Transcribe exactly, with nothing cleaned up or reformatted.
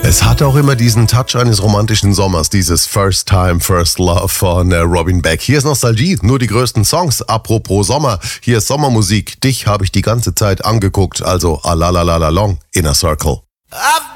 Es hat auch immer diesen Touch eines romantischen Sommers, dieses First Time, First Love von äh, Robin Beck. Hier ist Nostalgie, nur die größten Songs. Apropos Sommer, hier ist Sommermusik. Dich habe ich die ganze Zeit angeguckt, also Alalalalong, Inner Circle. I've